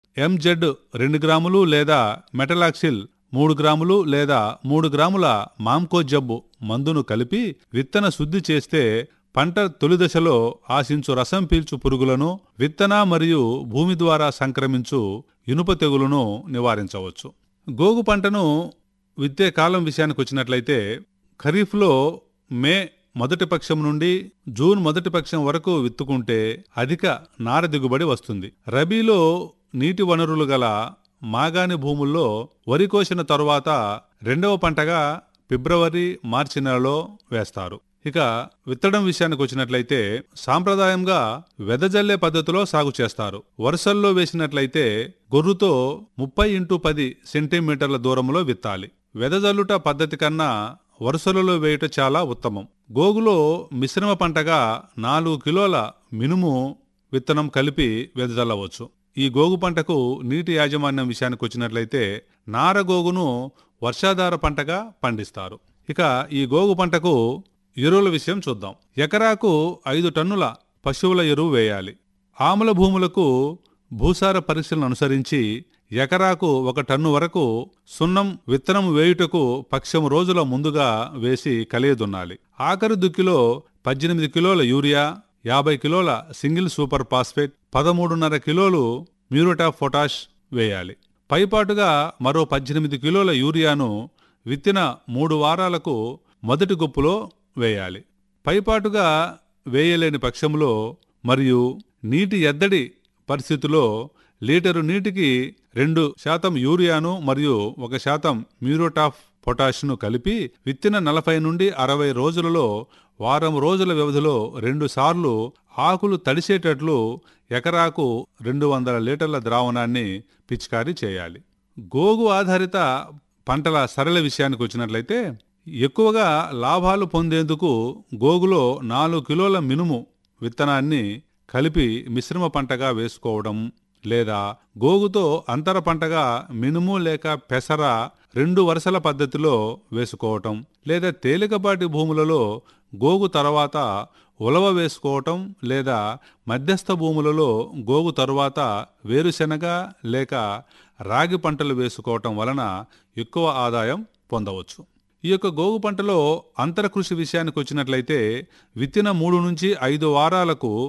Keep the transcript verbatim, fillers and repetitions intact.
MZ రెండు గ్రాములు లేదా మెటలాక్సిల్ మూడు గ్రాములు లేదా మూడు గ్రాముల మాంకోజబ్బు మందును కలిపి విత్తన శుద్ధి చేస్తే పంట తొలి దశలో ఆశించు రసం పీల్చు పురుగులను, విత్తన మరియు భూమి ద్వారా సంక్రమించు ఇనుప తెగులును నివారించవచ్చు. గోగు పంటను విత్తే కాలం విషయానికి వచ్చినట్లయితే ఖరీఫ్లో మే మొదటి పక్షం నుండి జూన్ మొదటి పక్షం వరకు విత్తుకుంటే అధిక నార దిగుబడి వస్తుంది. రబీలో నీటి వనరులు గల మాగాణి భూముల్లో వరి కోసిన తరువాత రెండవ పంటగా ఫిబ్రవరి మార్చి నెలలో వేస్తారు. ఇక విత్తడం విషయానికి వచ్చినట్లయితే సాంప్రదాయంగా వెదజల్లే పద్ధతిలో సాగు చేస్తారు. వరుసల్లో వేసినట్లయితే గొర్రుతో ముప్పై ఇంటూ పది సెంటీమీటర్ల దూరంలో విత్తాలి. వెదజల్లుట పద్ధతి కన్నా వరుసలలో వేయుట చాలా ఉత్తమం. గోగులో మిశ్రమ పంటగా నాలుగు కిలోల మినుము విత్తనం కలిపి వెదజల్లవచ్చు. ఈ గోగు పంటకు నీటి యాజమాన్యం విషయానికి వచ్చినట్లయితే నారగోగును వర్షాధార పంటగా పండిస్తారు. ఇక ఈ గోగు పంటకు ఎరువుల విషయం చూద్దాం. ఎకరాకు ఐదు టన్నుల పశువుల ఎరువు వేయాలి. ఆమ్ల భూములకు భూసార పరీక్షలను అనుసరించి ఎకరాకు ఒక టన్ను వరకు సున్నం విత్తనం వేయుటకు పక్షం రోజుల ముందుగా వేసి కలియదున్నాలి. ఆఖరి దుక్కిలో పద్దెనిమిది కిలోల యూరియా, యాభై కిలోల సింగిల్ సూపర్ ఫాస్ఫేట్, పదమూడున్నర కిలోలు మ్యూరేట్ ఆఫ్ పొటాష్ వేయాలి. పైపాటుగా మరో పద్దెనిమిది కిలోల యూరియాను విత్తిన మూడు వారాలకు మొదటి గుప్పులో వేయాలి. పైపాటుగా వేయలేని పక్షంలో మరియు నీటి ఎద్దడి పరిస్థితిలో లీటరు నీటికి రెండు శాతం యూరియాను మరియు ఒక శాతం మ్యూరేట్ ఆఫ్ పొటాష్ను కలిపి విత్తిన నలభై నుండి అరవై రోజులలో వారం రోజుల వ్యవధిలో రెండు సార్లు ఆకులు తడిసేటట్లు ఎకరాకు రెండు వందల లీటర్ల ద్రావణాన్ని పిచికారీ చేయాలి. గోగు ఆధారిత పంటల సరళ విషయానికి వచ్చినట్లయితే ఎక్కువగా లాభాలు పొందేందుకు గోగులో నాలుగు కిలోల మినుము విత్తనాన్ని కలిపి మిశ్రమ పంటగా వేసుకోవడం, లేదా గోగుతో అంతర పంటగా మినుము లేక పెసర రెండు వరుసల పద్ధతిలో వేసుకోవటం, లేదా తేలికపాటి భూములలో గోగు తర్వాత ఉలవ వేసుకోవటం, లేదా మధ్యస్థ భూములలో గోగు తరువాత వేరుశెనగ లేక రాగి పంటలు వేసుకోవటం వలన ఎక్కువ ఆదాయం పొందవచ్చు. ఈ యొక్క గోగు పంటలో అంతర కృషి విషయానికి వచ్చినట్లయితే విత్తిన మూడు నుంచి ఐదు వారాలకు